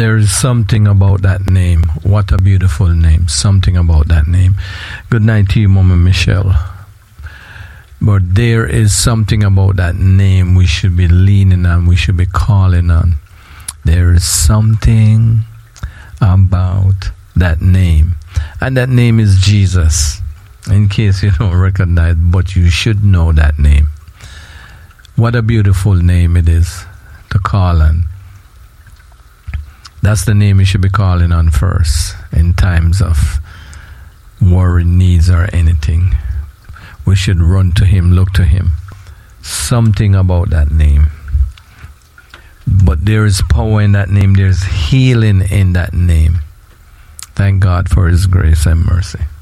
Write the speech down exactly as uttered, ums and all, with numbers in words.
There is something about that name. What a beautiful name. Something about that name. Good night to you, Mama Michelle. But there is something about that name we should be leaning on, we should be calling on. There is something about that name. And that name is Jesus. In case you don't recognize, but you should know that name. What a beautiful name it is to call on. That's the name you should be calling on first in times of worry, needs, or anything. We should run to him, look to him. Something about that name. But there is power in that name. There's healing in that name. Thank God for his grace and mercy.